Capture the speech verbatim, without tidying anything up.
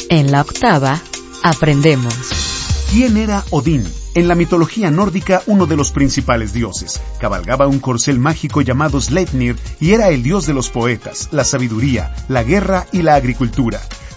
En la octava, aprendemos. ¿Quién era Odín? En la mitología nórdica, uno de los principales dioses. Cabalgaba un corcel mágico llamado Sleipnir y era el dios de los poetas, la sabiduría, la guerra y la agricultura.